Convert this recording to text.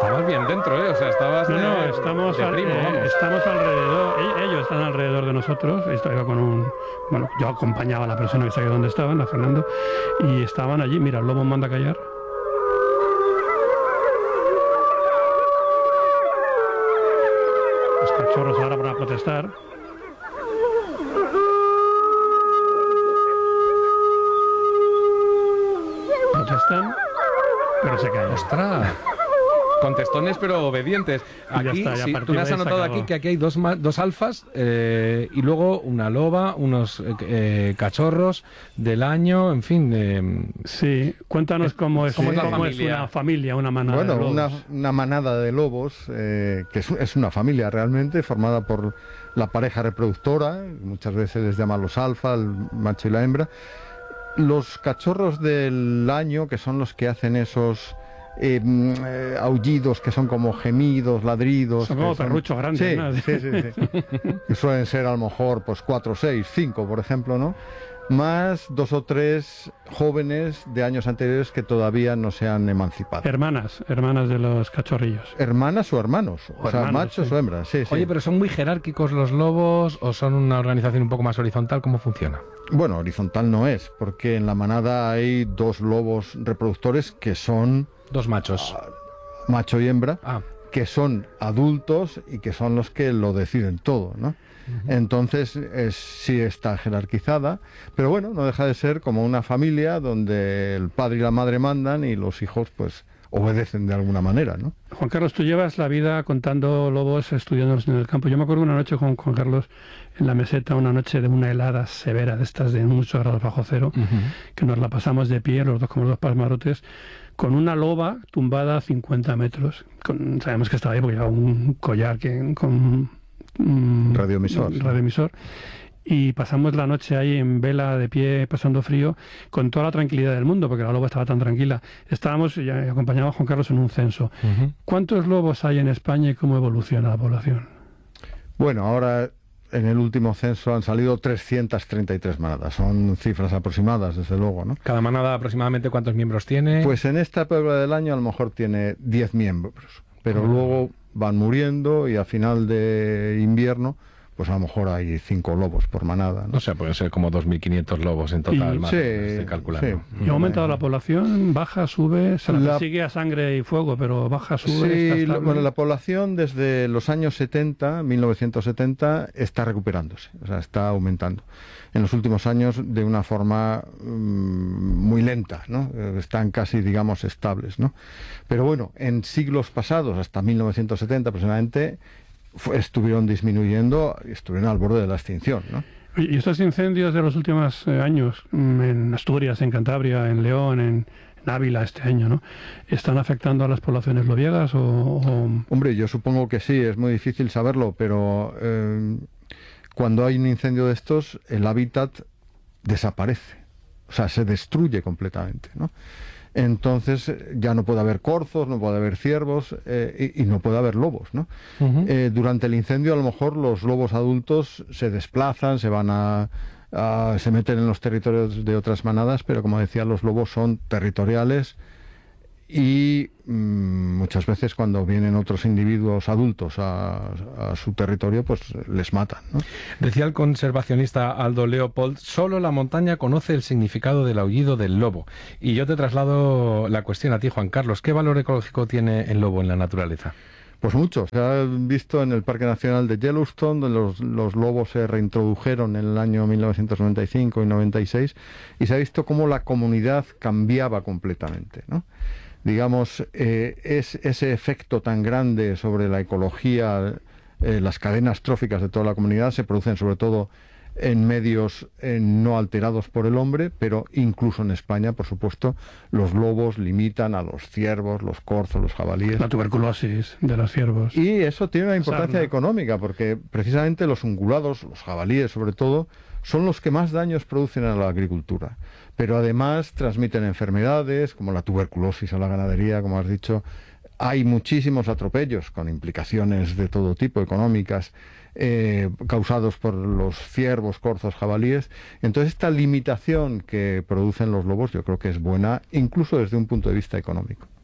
estabas bien dentro, ¿eh? O sea, estabas estamos alrededor, ellos están alrededor de nosotros. Iba yo acompañaba a la persona que sabía dónde estaban, a Fernando, y estaban allí. Mira, el lobo manda a callar. Los cachorros ahora van a protestar. Protestan, pero se callan. ¡Ostras! Contestones pero obedientes. Aquí, tú me has anotado aquí que aquí hay dos alfas y luego una loba, unos cachorros del año, en fin. Sí, cuéntanos cómo es una familia, una manada de lobos. Bueno, una manada de lobos, que es una familia realmente, formada por la pareja reproductora, muchas veces les llaman los alfa, el macho y la hembra. Los cachorros del año, que son los que hacen esos aullidos que son como gemidos, ladridos. Son como perruchos grandes, sí, ¿no? Sí. Que suelen ser a lo mejor pues 4, 6, 5, por ejemplo, ¿no? Más 2 o 3 jóvenes de años anteriores que todavía no se han emancipado. Hermanas de los cachorrillos. Hermanas o hermanos, o sea, hermanos, machos o hembras, sí. Oye, pero ¿son muy jerárquicos los lobos o son una organización un poco más horizontal? ¿Cómo funciona? Bueno, horizontal no es, porque en la manada hay 2 lobos reproductores que son... 2 machos. Macho y hembra, que son adultos y que son los que lo deciden todo, ¿no? Entonces sí está jerarquizada, pero bueno, no deja de ser como una familia donde el padre y la madre mandan y los hijos pues obedecen de alguna manera, ¿no? Juan Carlos, tú llevas la vida contando lobos, estudiándolos en el campo. Yo me acuerdo una noche con Juan Carlos en la meseta, una noche de una helada severa, de estas de muchos grados bajo cero, que nos la pasamos de pie, los dos como 2 pasmarotes, con una loba tumbada a 50 metros. Sabemos que estaba ahí porque llevaba un collar con radioemisor. Y pasamos la noche ahí en vela, de pie, pasando frío, con toda la tranquilidad del mundo, porque la loba estaba tan tranquila. Estábamos, y acompañaba a Juan Carlos en un censo. ¿Cuántos lobos hay en España y cómo evoluciona la población? Bueno, ahora en el último censo han salido 333 manadas. Son cifras aproximadas, desde luego, ¿no? ¿Cada manada aproximadamente cuántos miembros tiene? Pues en esta época del año a lo mejor tiene 10 miembros, pero luego van muriendo y a final de invierno pues a lo mejor hay 5 lobos por manada, ¿no? O sea, pueden ser como 2.500 lobos en total, más estoy calculando. Sí. ¿Y ha aumentado la población? ¿Baja, sube? Se la sigue a sangre y fuego, pero baja, sube, sí, bueno, la población desde los años 70, 1970, está recuperándose, o sea, está aumentando. En los últimos años de una forma muy lenta, ¿no? Están casi, digamos, estables, ¿no? Pero bueno, en siglos pasados, hasta 1970 aproximadamente, estuvieron disminuyendo y estuvieron al borde de la extinción, ¿no? ¿Y estos incendios de los últimos años, en Asturias, en Cantabria, en León, en Ávila este año, ¿no? ¿Están afectando a las poblaciones lobiegas o...? Hombre, yo supongo que sí, es muy difícil saberlo, pero cuando hay un incendio de estos, el hábitat desaparece, o sea, se destruye completamente, ¿no? Entonces ya no puede haber corzos, no puede haber ciervos y no puede haber lobos, ¿no? Durante el incendio a lo mejor los lobos adultos se desplazan, se meten en los territorios de otras manadas, pero como decía, los lobos son territoriales y muchas veces cuando vienen otros individuos adultos a su territorio, pues les matan, ¿no? Decía el conservacionista Aldo Leopold, solo la montaña conoce el significado del aullido del lobo. Y yo te traslado la cuestión a ti, Juan Carlos. ¿Qué valor ecológico tiene el lobo en la naturaleza? Pues mucho. Se ha visto en el Parque Nacional de Yellowstone, donde los lobos se reintrodujeron en el año 1995 y 96, y se ha visto cómo la comunidad cambiaba completamente, ¿no? Digamos, es ese efecto tan grande sobre la ecología, las cadenas tróficas de toda la comunidad se producen sobre todo en medios no alterados por el hombre, pero incluso en España, por supuesto, los lobos limitan a los ciervos, los corzos, los jabalíes. La tuberculosis de los ciervos. Y eso tiene una importancia económica, porque precisamente los ungulados, los jabalíes sobre todo, son los que más daños producen a la agricultura. Pero además transmiten enfermedades como la tuberculosis a la ganadería, como has dicho. Hay muchísimos atropellos con implicaciones de todo tipo, económicas, causados por los ciervos, corzos, jabalíes. Entonces esta limitación que producen los lobos yo creo que es buena, incluso desde un punto de vista económico.